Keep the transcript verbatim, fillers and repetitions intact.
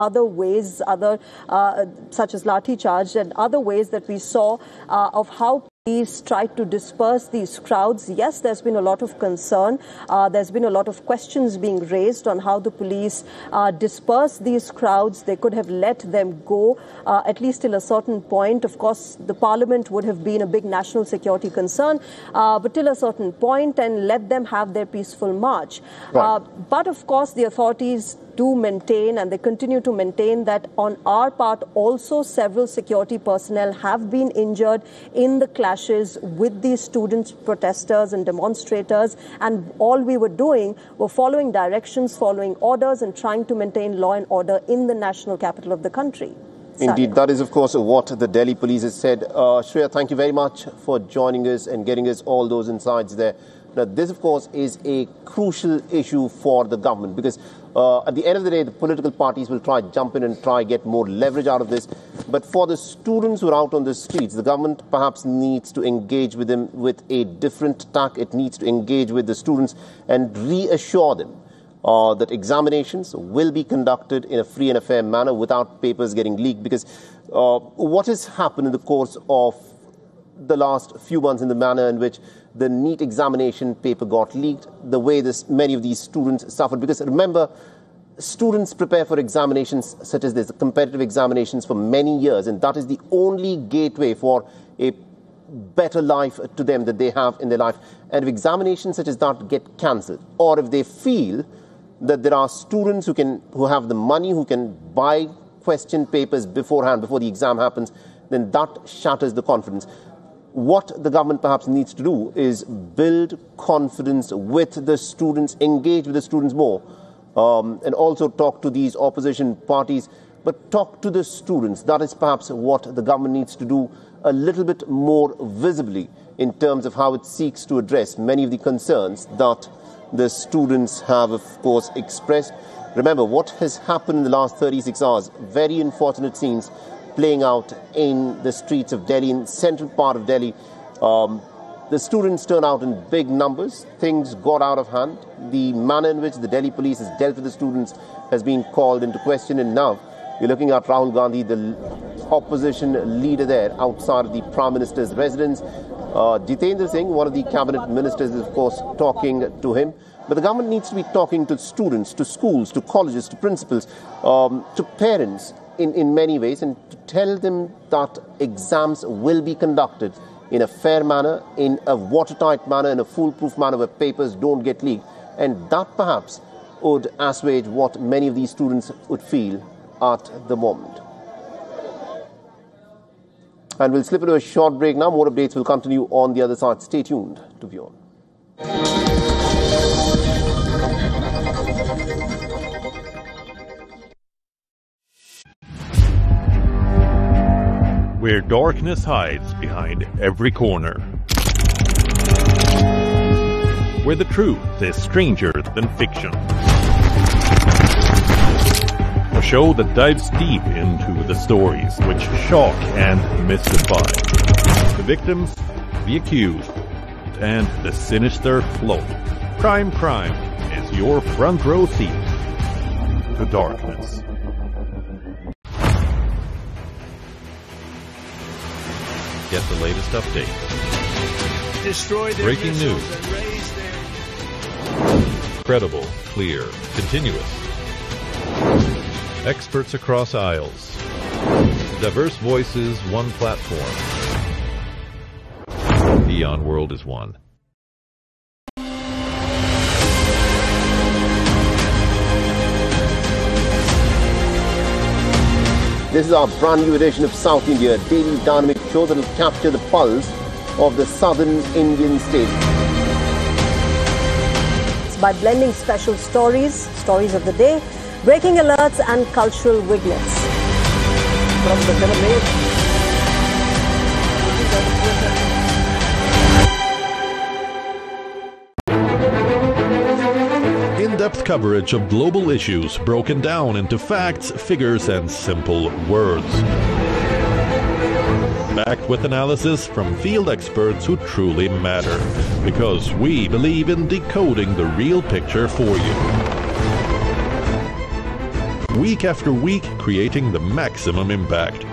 other ways, other uh, such as lathi charge and other ways that we saw uh, of how police tried to disperse these crowds. Yes, there's been a lot of concern. Uh, there's been a lot of questions being raised on how the police uh, dispersed these crowds. They could have let them go, uh, at least till a certain point. Of course, the parliament would have been a big national security concern, uh, but till a certain point, and let them have their peaceful march. Right. Uh, but of course, the authorities do maintain, and they continue to maintain, that on our part also several security personnel have been injured in the clashes with these students, protesters and demonstrators, and all we were doing were following directions, following orders and trying to maintain law and order in the national capital of the country. Indeed, that is of course what the Delhi police has said. Uh, Shreya, thank you very much for joining us and getting us all those insights there. Now, this, of course, is a crucial issue for the government because uh, at the end of the day, the political parties will try to jump in and try get more leverage out of this. But for the students who are out on the streets, the government perhaps needs to engage with them with a different tack. It needs to engage with the students and reassure them uh, that examinations will be conducted in a free and a fair manner without papers getting leaked. Because uh, what has happened in the course of the last few months in the manner in which the NEET examination paper got leaked, the way this, many of these students suffered. Because remember, students prepare for examinations such as this, competitive examinations, for many years, and that is the only gateway for a better life to them that they have in their life. And if examinations such as that get cancelled, or if they feel that there are students who can, who have the money, who can buy question papers beforehand, before the exam happens, then that shatters the confidence. What the government perhaps needs to do is build confidence with the students, engage with the students more, um, and also talk to these opposition parties, but talk to the students. That is perhaps what the government needs to do a little bit more visibly in terms of how it seeks to address many of the concerns that the students have, of course, expressed. Remember, what has happened in the last thirty-six hours, very unfortunate scenes playing out in the streets of Delhi, in the central part of Delhi. Um, the students turned out in big numbers. Things got out of hand. The manner in which the Delhi police has dealt with the students has been called into question. And now you're looking at Rahul Gandhi, the opposition leader there, outside of the Prime Minister's residence. Uh, Jitendra Singh, one of the cabinet ministers, is of course talking to him. But the government needs to be talking to students, to schools, to colleges, to principals, um, to parents, In, in many ways, and to tell them that exams will be conducted in a fair manner, in a watertight manner, in a foolproof manner where papers don't get leaked. And that perhaps would assuage what many of these students would feel at the moment. And we'll slip into a short break now. More updates will continue on the other side. Stay tuned to Beyond. Where darkness hides behind every corner. Where the truth is stranger than fiction. A show that dives deep into the stories which shock and mystify. The victims, the accused, and the sinister flow. Crime Crime is your front row seat to darkness. Get the latest updates. Destroy their breaking news. Their... Credible, clear, continuous. Experts across aisles. Diverse voices, one platform. Beyond World is one. This is our brand new edition of South India, a daily dynamic show that will capture the pulse of the southern Indian state. It's by blending special stories, stories of the day, breaking alerts and cultural vignettes. From the In-depth coverage of global issues broken down into facts, figures, and simple words. Backed with analysis from field experts who truly matter, because we believe in decoding the real picture for you. week after week, creating the maximum impact.